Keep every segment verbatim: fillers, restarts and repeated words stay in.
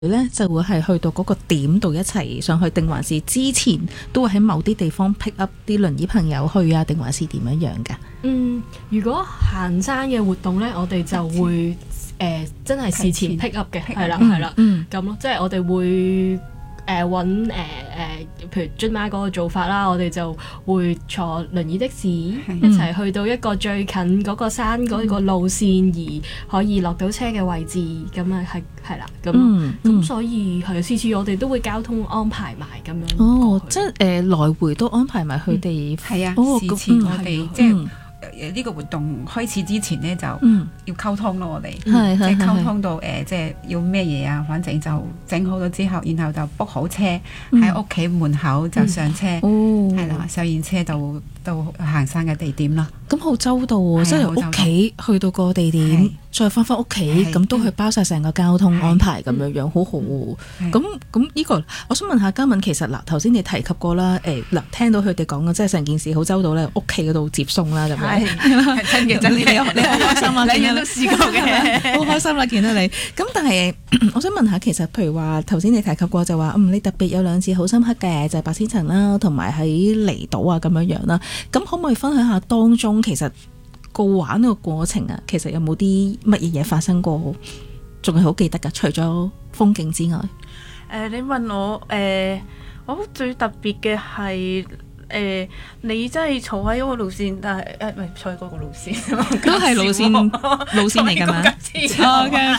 咧就會係去到嗰個點度一齊上去，定還是之前都會喺某啲地方 pick up 啲輪椅朋友去啊？定還是點樣樣㗎？ 嗯，如果行山嘅活動咧，我哋就會誒、呃、真係事前 pick up 嘅，係啦係啦，咁咯，即係我哋會誒揾誒誒，譬如津媽嗰個做法啦，我哋就會坐輪椅的士一齊去到一個最近嗰個山嗰個路線，而可以落到車嘅位置，咁啊係係啦，咁咁、嗯嗯、所以係次次我哋都會交通安排埋咁樣。 哦，即係誒、呃、來回都安排埋佢哋。 係、嗯、啊， 哦、 事前我哋、嗯、即係。 嗯呢個活動開始之前呢，就要溝通咯，我哋、 嗯、 即係溝通到誒、呃，即係要咩嘢啊，反正就整好咗之後，然後就 book 好車喺屋企門口就上車，係、嗯、啦、哦，上完車就到行山嘅地點啦。 咁好周到喎，即係由屋企去到個地點，再翻返屋企，咁都去包晒成個交通安排咁樣樣，好好喎。咁咁呢個，我想問下嘉敏，其實嗱頭先你提及過啦，誒嗱聽到佢哋講嘅，即係成件事好周到咧，屋企嗰度接送啦咁樣， 係真嘅真嘅， 你好開心啊， 兩樣都試過嘅， 好開心啦見到你。咁但係我想問下，其實譬如話頭先你提及過就話，嗯你特別有兩次好深刻嘅，就係白千層啦，同埋喺離島啊咁樣樣啦。咁可唔可以分享下當中其實個玩個過程啊，其實有冇啲乜嘢嘢發生過，仲係好記得噶？除咗風景之外，誒、 呃，你問我誒、呃，我最特別嘅係誒，你真係坐喺嗰個路線，但係誒，唔係坐喺嗰個路線， 都係路線路線嚟㗎嘛 ？OK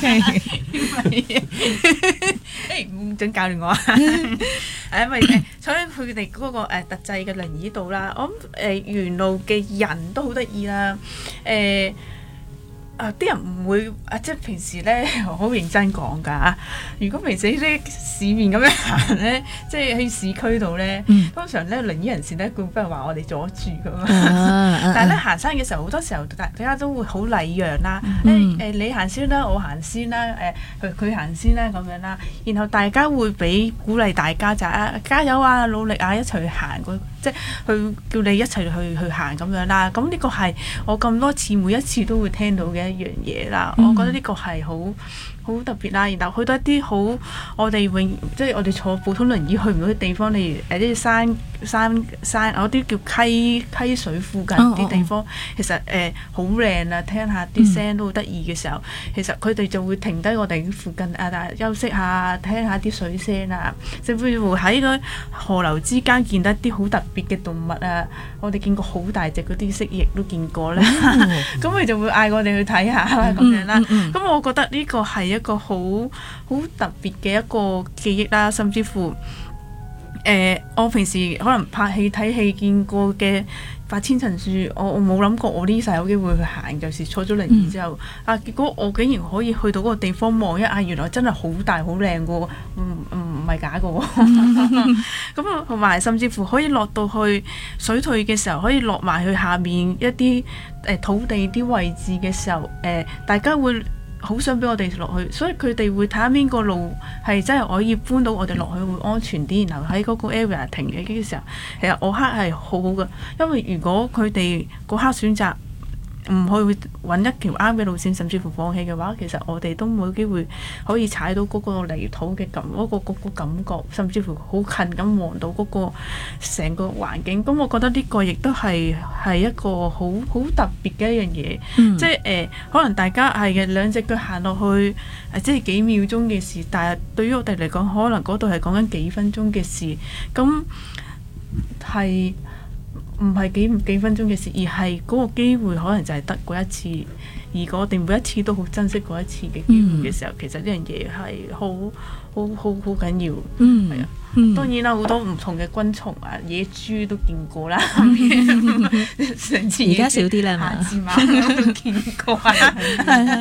OK， 誒唔准教練我啊！誒，因為誒坐喺佢哋嗰個誒特製嘅輪椅度啦，我諗誒沿路嘅人都好得意啦，誒。啊！啲人唔會啊，即係平時咧好認真講㗎。如果平時喺市面咁樣行咧，即係喺市區度咧，嗯、通常咧輪椅人士咧，佢不如話我哋阻住咁樣。啊、但係咧、啊、行山嘅時候，好多時候大家都會好禮讓啦。誒誒、嗯欸呃，你行先啦，我行先啦。誒、呃，佢佢行先啦咁樣啦。然後大家會俾鼓勵大家就啊，加油啊，努力啊，一齊去行個。即係去叫你一齊去去行咁樣啦，咁呢個係我咁多次每一次都會聽到嘅一樣嘢啦。嗯、我覺得呢個係好好特別啦。然後去到一啲好我哋永即係我哋坐普通輪椅去唔到嘅地方，例如誒啲山山山嗰啲叫溪溪水附近啲地方，哦哦其實誒好靚啊，聽下啲聲都好得意嘅時候，嗯、其實佢哋就會停低我哋附近啊，休息下，聽下啲水聲啊，甚至乎喺個河流之間見到一啲好特別嘅動物啊，我哋見過好大隻嗰啲蜥蜴都見過咧，咁佢、嗯、就會嗌我哋去睇下啦咁樣啦。咁、嗯嗯、我覺得呢個係一個好好特別嘅一個記憶啦，甚至乎誒、呃、我平時可能拍戲睇戲見過嘅八千層樹，我我冇諗過我呢世有機會去行，就是坐咗輪椅之後，嗯、啊結果我竟然可以去到嗰個地方望一眼，原來真係好大好靚嘅喎，唔唔唔係假嘅喎。咁啊同埋甚至乎可以落到去水退嘅時候，可以落埋去下面一啲誒、呃、土地啲位置嘅時候，誒、呃、大家會好想俾我哋落去，所以佢哋會睇下邊個路係真係可以搬到我哋落去會安全啲，然後喺嗰個 area 停嘅嘅時候，其實我刻係好好嘅，因為如果佢哋嗰刻選擇唔去揾一條啱嘅路線，甚至乎放棄嘅話，其實我哋都冇機會可以踩到嗰個泥土嘅感嗰、嗰個嗰個感覺，甚至乎好近咁望到嗰個成個環境。咁我覺得呢個亦都係係一個好好特別嘅一樣嘢，嗯、即係誒、呃、可能大家係嘅兩隻腳行落去，誒即係幾秒鐘嘅事，但係對於我哋嚟講，可能嗰度係講緊幾分鐘嘅事，咁係。唔係幾幾分鐘嘅事，而係嗰個機會可能就係得嗰一次，而我哋每一次都好珍惜嗰一次嘅機會嘅時候，嗯、其實呢樣嘢係好好好好緊要， 嗯， 係啊。 嗯、 當然啦，好多唔同嘅昆蟲啊，野豬都見過啦。上次而家少啲啦嘛， 下次馬都見過，係係。